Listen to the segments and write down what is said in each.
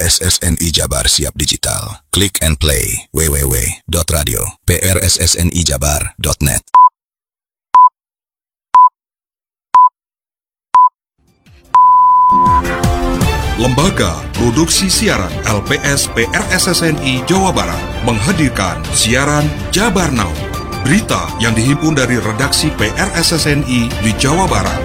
PRSSNI Jabar siap digital. Click and play www.radio.prssnijabar.net. Lembaga Produksi Siaran LPS PRSSNI Jawa Barat menghadirkan siaran Jabar Now. Berita yang dihimpun dari redaksi PRSSNI di Jawa Barat.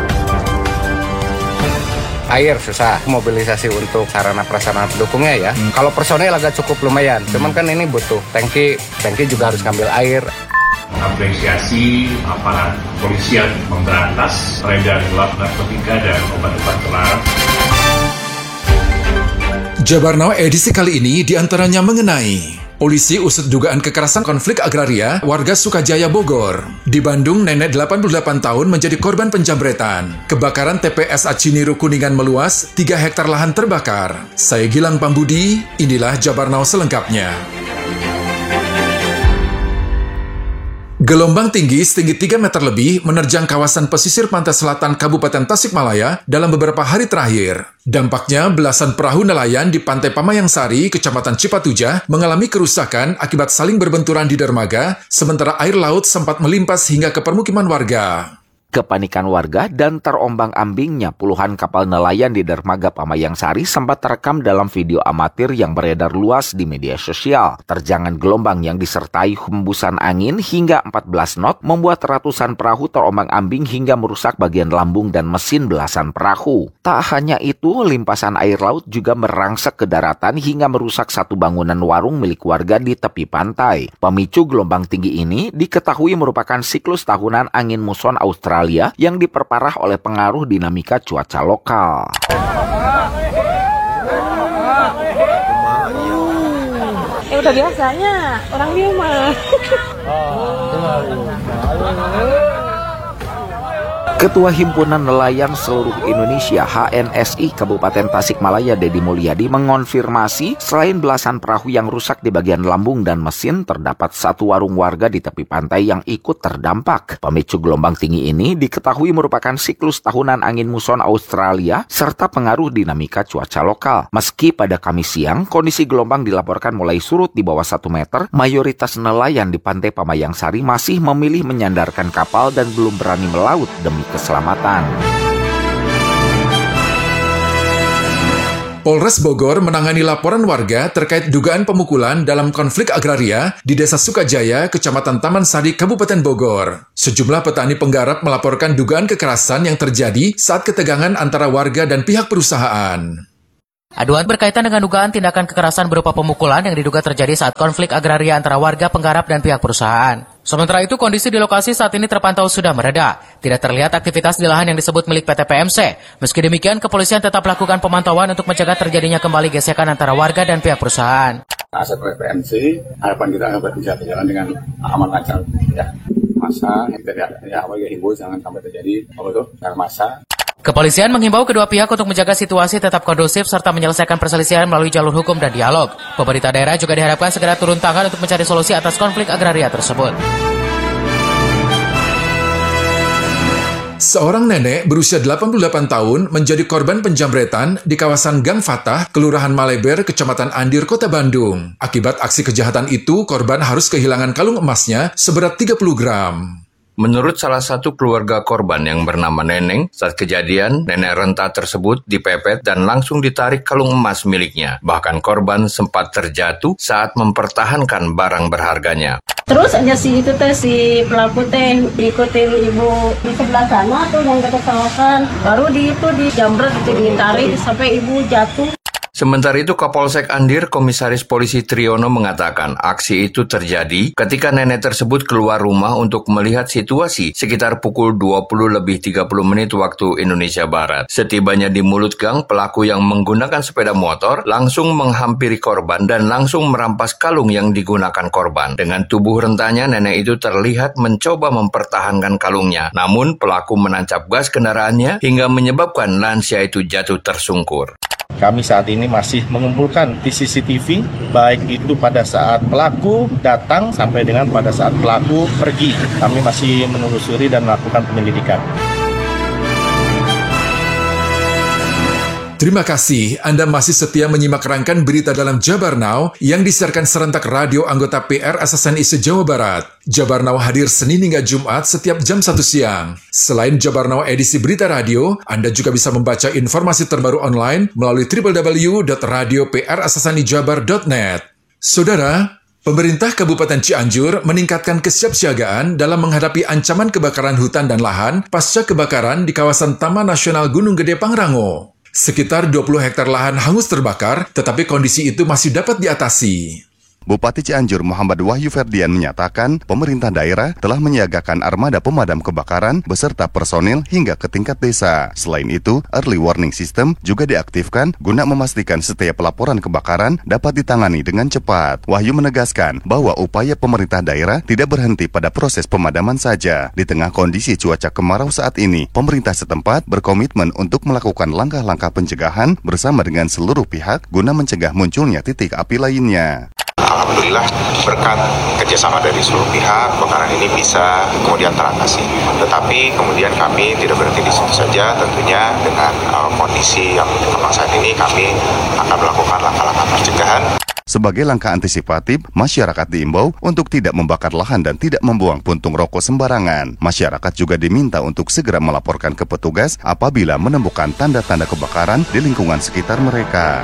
Air susah, mobilisasi untuk sarana prasarana pendukungnya ya. Kalau personel agak cukup lumayan, cuman kan ini butuh tangki juga harus ngambil air. Apresiasi aparat polisian memberantas peredaran gelap narkotika dan obat-obat terlarang. Jabar Now edisi kali ini diantaranya mengenai polisi usut dugaan kekerasan konflik agraria warga Sukajaya Bogor. Di Bandung, nenek 88 tahun menjadi korban penjambretan. Kebakaran TPS Aciniru Kuningan meluas, 3 hektar lahan terbakar. Saya Gilang Pambudi, inilah Jabar Now selengkapnya. Gelombang tinggi setinggi 3 meter lebih menerjang kawasan pesisir pantai selatan Kabupaten Tasikmalaya dalam beberapa hari terakhir. Dampaknya, belasan perahu nelayan di Pantai Pamayangsari, Kecamatan Cipatujah, mengalami kerusakan akibat saling berbenturan di dermaga, sementara air laut sempat melimpas hingga ke permukiman warga. Kepanikan warga dan terombang-ambingnya puluhan kapal nelayan di dermaga Pamayangsari sempat terekam dalam video amatir yang beredar luas di media sosial. Terjangan gelombang yang disertai hembusan angin hingga 14 knot membuat ratusan perahu terombang-ambing hingga merusak bagian lambung dan mesin belasan perahu. Tak hanya itu, limpasan air laut juga merangsek ke daratan hingga merusak satu bangunan warung milik warga di tepi pantai. Pemicu gelombang tinggi ini diketahui merupakan siklus tahunan angin muson Australia yang diperparah oleh pengaruh dinamika cuaca lokal. Udah biasanya orang dia mah. Ketua Himpunan Nelayan Seluruh Indonesia HNSI Kabupaten Tasikmalaya Dedi Mulyadi mengonfirmasi selain belasan perahu yang rusak di bagian lambung dan mesin, terdapat satu warung warga di tepi pantai yang ikut terdampak. Pemicu gelombang tinggi ini diketahui merupakan siklus tahunan angin muson Australia serta pengaruh dinamika cuaca lokal. Meski pada Kamis siang kondisi gelombang dilaporkan mulai surut di bawah 1 meter, mayoritas nelayan di Pantai Pamayangsari masih memilih menyandarkan kapal dan belum berani melaut demi keselamatan. Polres Bogor menangani laporan warga terkait dugaan pemukulan dalam konflik agraria di Desa Sukajaya, Kecamatan Taman Sari, Kabupaten Bogor. Sejumlah petani penggarap melaporkan dugaan kekerasan yang terjadi saat ketegangan antara warga dan pihak perusahaan. Aduan berkaitan dengan dugaan tindakan kekerasan berupa pemukulan yang diduga terjadi saat konflik agraria antara warga penggarap dan pihak perusahaan. Sementara itu, kondisi di lokasi saat ini terpantau sudah mereda. Tidak terlihat aktivitas di lahan yang disebut milik PT PMC. Meski demikian, kepolisian tetap melakukan pemantauan untuk mencegah terjadinya kembali gesekan antara warga dan pihak perusahaan. Aset PT PMC, harapan kita dapat bisa berjalan dengan aman lancar. Ya, masa yang tidak warga himbau jangan sampai terjadi masa. Kepolisian menghimbau kedua pihak untuk menjaga situasi tetap kondusif serta menyelesaikan perselisihan melalui jalur hukum dan dialog. Pemerintah daerah juga diharapkan segera turun tangan untuk mencari solusi atas konflik agraria tersebut. Seorang nenek berusia 88 tahun menjadi korban penjambretan di kawasan Gang Fatah, Kelurahan Maleber, Kecamatan Andir, Kota Bandung. Akibat aksi kejahatan itu, korban harus kehilangan kalung emasnya seberat 30 gram. Menurut salah satu keluarga korban yang bernama Neneng, saat kejadian, nenek renta tersebut dipepet dan langsung ditarik kalung emas miliknya. Bahkan korban sempat terjatuh saat mempertahankan barang berharganya. Terus aja si pelaku diikutin ibu di sebelah sana tuh yang kekesawakan. Baru dijambret, ditarik sampai ibu jatuh. Sementara itu, Kapolsek Andir, Komisaris Polisi Triyono mengatakan aksi itu terjadi ketika nenek tersebut keluar rumah untuk melihat situasi sekitar pukul 20:30 waktu Indonesia Barat. Setibanya di mulut gang, pelaku yang menggunakan sepeda motor langsung menghampiri korban dan langsung merampas kalung yang digunakan korban. Dengan tubuh rentanya, nenek itu terlihat mencoba mempertahankan kalungnya. Namun, pelaku menancap gas kendaraannya hingga menyebabkan lansia itu jatuh tersungkur. Kami saat ini masih mengumpulkan di CCTV, baik itu pada saat pelaku datang sampai dengan pada saat pelaku pergi. Kami masih menelusuri dan melakukan penyelidikan. Terima kasih Anda masih setia menyimak rangkaian berita dalam Jabar Now yang disiarkan serentak radio anggota PR SSNI se-Jawa Barat. Jabar Now hadir Senin hingga Jumat setiap jam 1 siang. Selain Jabar Now edisi berita radio, Anda juga bisa membaca informasi terbaru online melalui www.radioprssnijabar.net. Saudara, pemerintah Kabupaten Cianjur meningkatkan kesiapsiagaan dalam menghadapi ancaman kebakaran hutan dan lahan pasca kebakaran di kawasan Taman Nasional Gunung Gede Pangrango. Sekitar 20 hektar lahan hangus terbakar, tetapi kondisi itu masih dapat diatasi. Bupati Cianjur Muhammad Wahyu Ferdian menyatakan pemerintah daerah telah menyiagakan armada pemadam kebakaran beserta personil hingga ke tingkat desa. Selain itu, early warning system juga diaktifkan guna memastikan setiap laporan kebakaran dapat ditangani dengan cepat. Wahyu menegaskan bahwa upaya pemerintah daerah tidak berhenti pada proses pemadaman saja. Di tengah kondisi cuaca kemarau saat ini, pemerintah setempat berkomitmen untuk melakukan langkah-langkah pencegahan bersama dengan seluruh pihak guna mencegah munculnya titik api lainnya. Alhamdulillah berkat kerjasama dari seluruh pihak kebakaran ini bisa kemudian teratasi. Tetapi kemudian kami tidak berhenti di situ saja, tentunya dengan kondisi yang berkembang saat ini kami akan melakukan langkah-langkah pencegahan. Sebagai langkah antisipatif, masyarakat diimbau untuk tidak membakar lahan dan tidak membuang puntung rokok sembarangan. Masyarakat juga diminta untuk segera melaporkan ke petugas apabila menemukan tanda-tanda kebakaran di lingkungan sekitar mereka.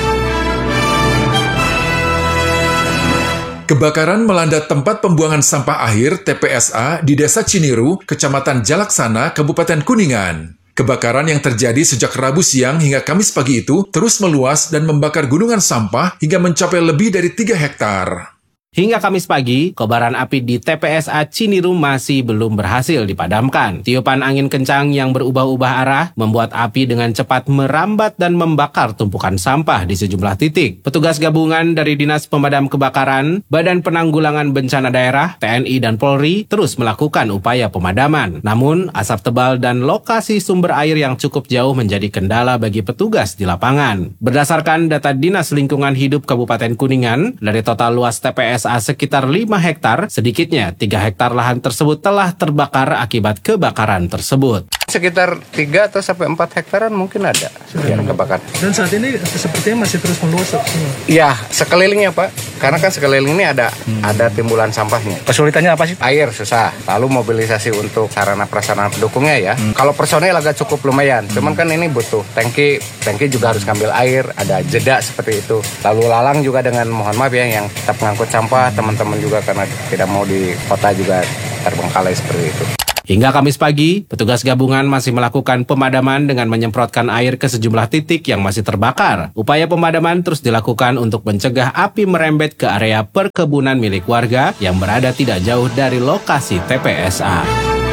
Kebakaran melanda tempat pembuangan sampah akhir TPSA di Desa Ciniru, Kecamatan Jalaksana, Kabupaten Kuningan. Kebakaran yang terjadi sejak Rabu siang hingga Kamis pagi itu terus meluas dan membakar gunungan sampah hingga mencapai lebih dari 3 hektar. Hingga Kamis pagi, kobaran api di TPSA Ciniru masih belum berhasil dipadamkan. Tiupan angin kencang yang berubah-ubah arah membuat api dengan cepat merambat dan membakar tumpukan sampah di sejumlah titik. Petugas gabungan dari Dinas Pemadam Kebakaran, Badan Penanggulangan Bencana Daerah, TNI dan Polri terus melakukan upaya pemadaman. Namun, asap tebal dan lokasi sumber air yang cukup jauh menjadi kendala bagi petugas di lapangan. Berdasarkan data Dinas Lingkungan Hidup Kabupaten Kuningan, dari total luas TPSA sekitar 5 hektar, sedikitnya 3 hektar lahan tersebut telah terbakar akibat kebakaran tersebut. Sekitar 3 atau sampai 4 hektaran mungkin ada yang kebakar. Dan saat ini sepertinya masih terus meluas semua? Iya, sekelilingnya Pak. Karena kan sekeliling ini ada timbulan sampahnya. Kesulitannya apa sih? Air susah, lalu mobilisasi untuk sarana prasarana pendukungnya ya. Kalau personil agak cukup lumayan, cuman kan ini butuh tangki juga harus ngambil air, ada jeda seperti itu. Lalu lalang juga dengan mohon maaf ya yang tetap mengangkut sampah, teman-teman juga karena tidak mau di kota juga terbengkalai seperti itu. Hingga Kamis pagi, petugas gabungan masih melakukan pemadaman dengan menyemprotkan air ke sejumlah titik yang masih terbakar. Upaya pemadaman terus dilakukan untuk mencegah api merembet ke area perkebunan milik warga yang berada tidak jauh dari lokasi TPSA.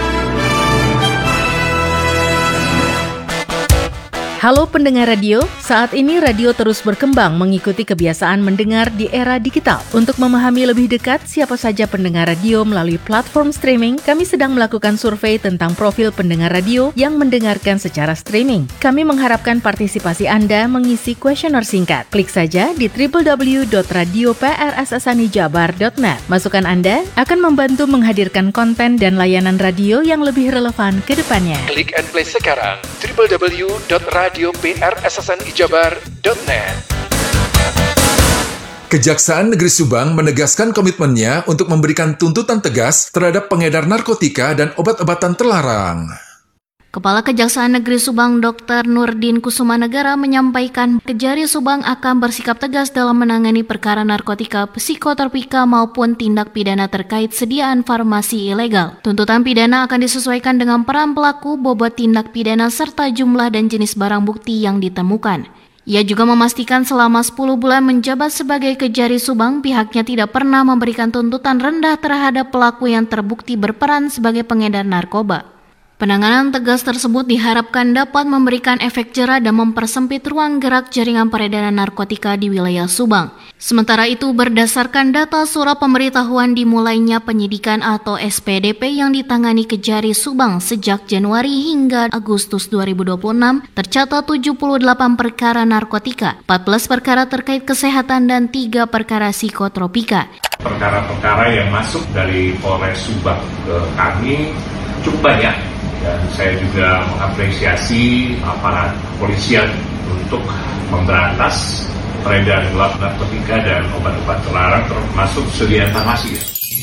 Halo pendengar radio, saat ini radio terus berkembang mengikuti kebiasaan mendengar di era digital. Untuk memahami lebih dekat siapa saja pendengar radio melalui platform streaming, kami sedang melakukan survei tentang profil pendengar radio yang mendengarkan secara streaming. Kami mengharapkan partisipasi Anda mengisi kuesioner singkat. Klik saja di www.radioprssnijabar.net. Masukan Anda akan membantu menghadirkan konten dan layanan radio yang lebih relevan ke depannya. Klik and play sekarang www.radioprssnijabar.net. Kejaksaan Negeri Subang menegaskan komitmennya untuk memberikan tuntutan tegas terhadap pengedar narkotika dan obat-obatan terlarang. Kepala Kejaksaan Negeri Subang Dr. Nurdin Kusumanegara menyampaikan Kejari Subang akan bersikap tegas dalam menangani perkara narkotika, psikotropika maupun tindak pidana terkait sediaan farmasi ilegal. Tuntutan pidana akan disesuaikan dengan peran pelaku, bobot tindak pidana serta jumlah dan jenis barang bukti yang ditemukan. Ia juga memastikan selama 10 bulan menjabat sebagai Kejari Subang, pihaknya tidak pernah memberikan tuntutan rendah terhadap pelaku yang terbukti berperan sebagai pengedar narkoba. Penanganan tegas tersebut diharapkan dapat memberikan efek jera dan mempersempit ruang gerak jaringan peredaran narkotika di wilayah Subang. Sementara itu, berdasarkan data surat pemberitahuan dimulainya penyidikan atau SPDP yang ditangani Kejari Subang sejak Januari hingga Agustus 2026, tercatat 78 perkara narkotika, 14 perkara terkait kesehatan dan 3 perkara psikotropika. Perkara-perkara yang masuk dari Polres Subang ke kami cukup banyak. Dan saya juga mengapresiasi aparat kepolisian, untuk memberantas peredaran gelap narkotika dan obat-obat terlarang termasuk sediaan farmasi.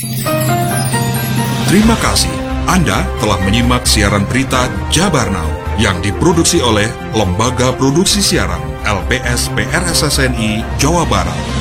Terima kasih. Anda telah menyimak siaran berita Jabar Now yang diproduksi oleh Lembaga Produksi Siaran LPS PRSSNI Jawa Barat.